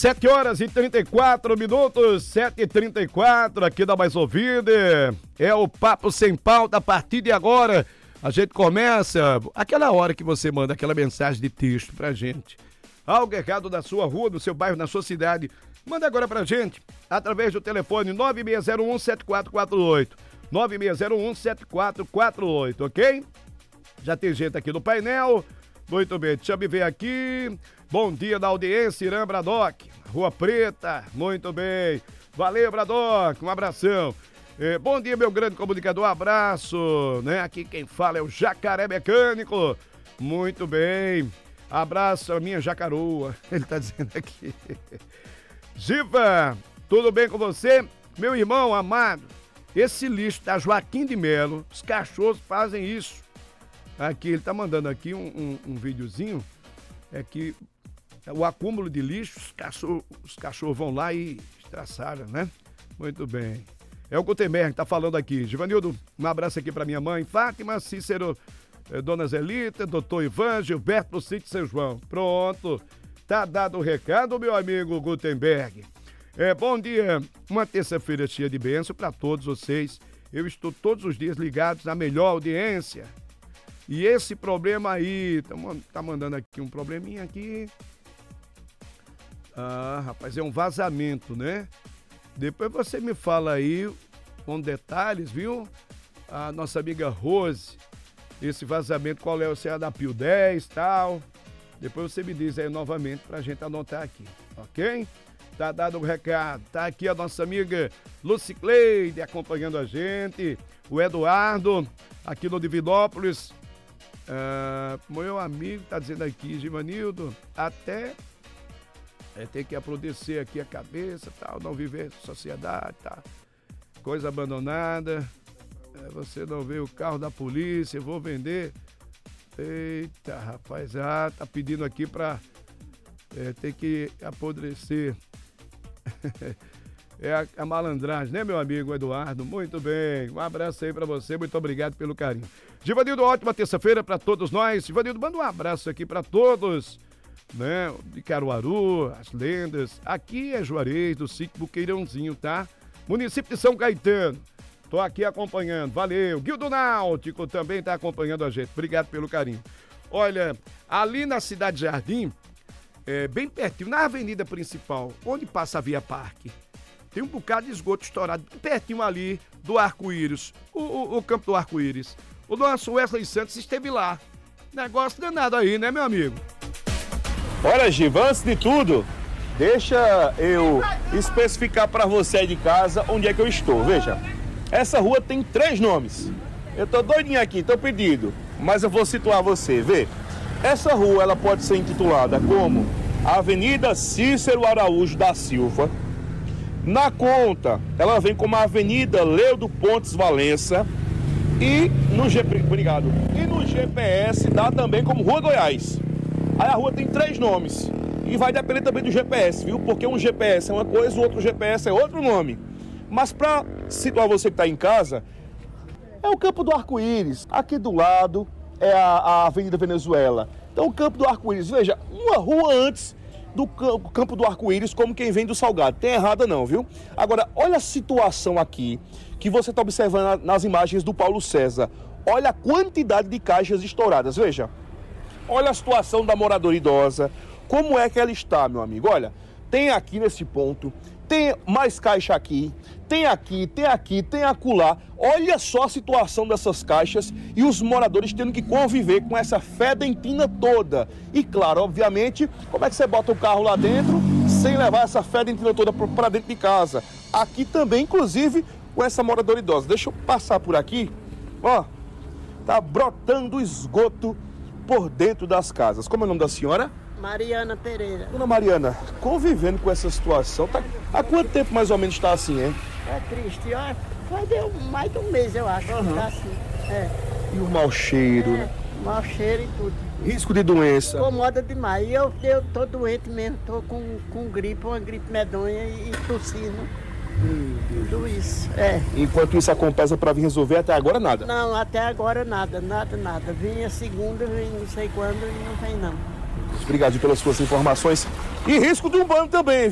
7 horas e 34 minutos, 7h34, aqui da Mais Ouvida. É o Papo Sem Pauta. A partir de agora, a gente começa aquela hora que você manda aquela mensagem de texto pra gente. Algo errado na sua rua, no seu bairro, na sua cidade. Manda agora pra gente, através do telefone 9601-7448. 9601-7448, ok? Já tem gente aqui no painel. Muito bem, deixa eu me ver aqui. Bom dia da audiência, Irã Bradock, Rua Preta, muito bem. Valeu, Bradock, um abração. Bom dia, meu grande comunicador, abraço, né? Aqui quem fala é o Jacaré Mecânico, muito bem. Abraço a minha jacaroa, ele tá dizendo aqui. Giva, tudo bem com você? Meu irmão amado, esse lixo da Joaquim de Melo, os cachorros fazem isso. Aqui, ele tá mandando aqui um videozinho, é que o acúmulo de lixo, os cachorros vão lá e estraçalham, né? Muito bem. É o Gutenberg que tá falando aqui. Givanildo, um abraço aqui pra minha mãe, Fátima, Cícero, Dona Zelita, Doutor Ivan, Gilberto do Sítio São João. Pronto, tá dado o recado, meu amigo Gutenberg. Bom dia, uma terça-feira cheia de bênção pra todos vocês. Eu estou todos os dias ligados à melhor audiência. E esse problema aí, tá mandando aqui um probleminha aqui. Ah, rapaz, é um vazamento, né? Depois você me fala aí com detalhes, viu? A nossa amiga Rose, esse vazamento, qual é o CA da Pio 10 e tal. Depois você me diz aí novamente pra gente anotar aqui, ok? Tá dado o recado. Tá aqui a nossa amiga Lucicleide acompanhando a gente. O Eduardo, aqui no Divinópolis. Meu amigo tá dizendo aqui, Givanildo, até ter que apodrecer aqui a cabeça, tal, não viver sociedade, tá? Coisa abandonada, você não vê o carro da polícia, vou vender. Eita, rapaz, tá pedindo aqui pra ter que apodrecer. É a malandragem, né, meu amigo Eduardo? Muito bem, um abraço aí pra você, muito obrigado pelo carinho. Givanildo, ótima terça-feira pra todos nós. Givanildo, manda um abraço aqui pra todos, né, de Caruaru, as lendas. Aqui é Juarez, do sítio Buqueirãozinho, tá? Município de São Caetano. Tô aqui acompanhando, valeu. Guildo Náutico também tá acompanhando a gente, obrigado pelo carinho. Olha, ali na Cidade Jardim, bem pertinho, na avenida principal, onde passa a Via Parque, tem um bocado de esgoto estourado, pertinho ali do Arco-Íris, o campo do Arco-Íris. O nosso Wesley Santos esteve lá. Negócio danado aí, né, meu amigo? Olha, Giva, antes de tudo, deixa eu especificar para você aí de casa onde é que eu estou. Veja, essa rua tem 3 nomes. Eu tô doidinho aqui, tô pedido, mas eu vou situar você. Vê, essa rua ela pode ser intitulada como Avenida Cícero Araújo da Silva. Na conta, ela vem como Avenida Leudo Pontes Valença. E no GPS dá também como Rua Goiás. Aí a rua tem 3 nomes. E vai depender também do GPS, viu? Porque um GPS é uma coisa, o outro GPS é outro nome. Mas para situar você que está em casa, é o Campo do Arco-Íris. Aqui do lado é a Avenida Venezuela. Então o Campo do Arco-Íris, veja, uma rua antes do Campo do Arco-Íris, como quem vem do Salgado. Tem errada não, viu? Agora, olha a situação aqui que você está observando nas imagens do Paulo César. Olha a quantidade de caixas estouradas, veja. Olha a situação da moradora idosa, como é que ela está, meu amigo? Olha, tem aqui nesse ponto, tem mais caixa aqui, tem acolá. Olha só a situação dessas caixas e os moradores tendo que conviver com essa fedentina toda. E claro, obviamente, como é que você bota o carro lá dentro sem levar essa fedentina toda para dentro de casa? Aqui também, inclusive, com essa moradora idosa. Deixa eu passar por aqui, ó, tá brotando esgoto por dentro das casas. Como é o nome da senhora? Mariana Pereira. Dona Mariana, convivendo com essa situação, há quanto tempo mais ou menos está assim, hein? É triste, ó. Deu mais de um mês, eu acho, que tá assim. E o mau cheiro, né? Mau cheiro e tudo. Risco de doença. Incomoda demais. E eu tô doente mesmo, tô com gripe, uma gripe medonha e tossindo. Tudo isso, Enquanto isso, a Compesa para vir resolver, até agora nada? Não, até agora nada. Vinha segunda, vem não sei quando e não vem não. Obrigado pelas suas informações. E risco de um banho também.